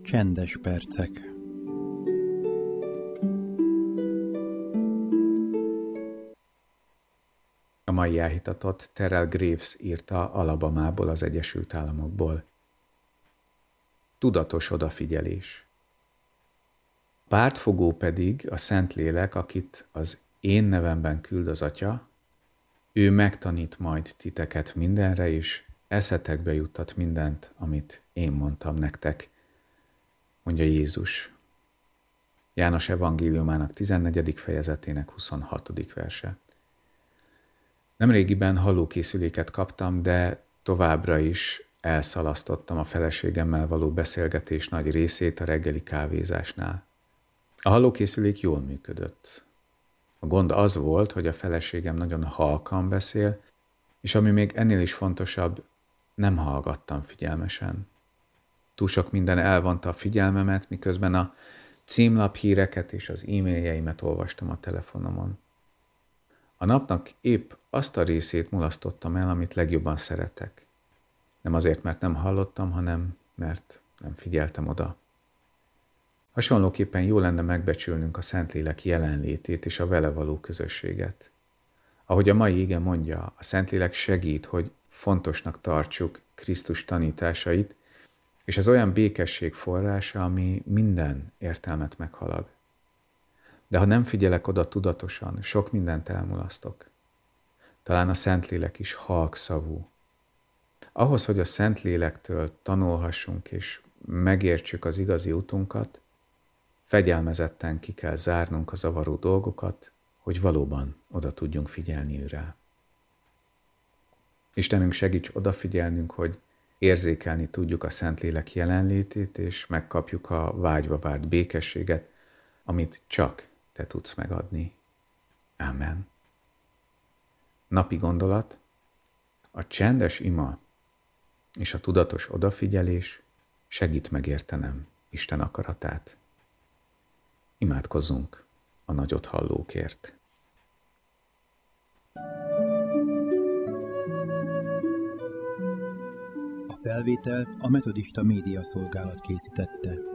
Csendes percek. A mai elhitatott Terrell Graves írta Alabamából, az Egyesült Államokból. Tudatos odafigyelés. Pártfogó pedig a Szentlélek, akit az én nevemben küld az Atya, ő megtanít majd titeket mindenre, és eszetekbe juttat mindent, amit én mondtam nektek, mondja Jézus. János evangéliumának 14. fejezetének 26. verse. Nemrégiben hallókészüléket kaptam, de továbbra is elszalasztottam a feleségemmel való beszélgetés nagy részét a reggeli kávézásnál. A hallókészülék jól működött. A gond az volt, hogy a feleségem nagyon halkan beszél, és ami még ennél is fontosabb, nem hallgattam figyelmesen. Túl sok minden elvonta a figyelmemet, miközben a címlap híreket és az e-mailjeimet olvastam a telefonomon. A napnak épp azt a részét mulasztottam el, amit legjobban szeretek. Nem azért, mert nem hallottam, hanem mert nem figyeltem oda. Hasonlóképpen jó lenne megbecsülnünk a Szentlélek jelenlétét és a vele való közösséget. Ahogy a mai ige mondja, a Szentlélek segít, hogy fontosnak tartsuk Krisztus tanításait, és az olyan békesség forrása, ami minden értelmet meghalad. De ha nem figyelek oda tudatosan, sok mindent elmulasztok. Talán a Szentlélek is halkszavú. Ahhoz, hogy a Szentlélektől tanulhassunk és megértsük az igazi utunkat, fegyelmezetten ki kell zárnunk a zavaró dolgokat, hogy valóban oda tudjunk figyelni rá. Istenünk, segíts odafigyelnünk, hogy érzékelni tudjuk a Szentlélek jelenlétét, és megkapjuk a vágyva várt békességet, amit csak Te tudsz megadni. Ámen. Napi gondolat: a csendes ima és a tudatos odafigyelés segít megértenem Isten akaratát. Imádkozzunk a nagyot hallókért. A felvételt a Metodista Média Szolgálat készítette.